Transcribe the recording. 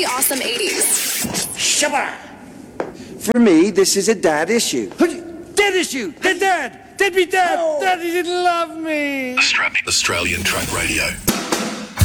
the awesome 80s. Shabba! For me, this is a dad issue. Dad issue! Dead dad! Dead me dad! Daddy didn't love me! Australian Track Radio.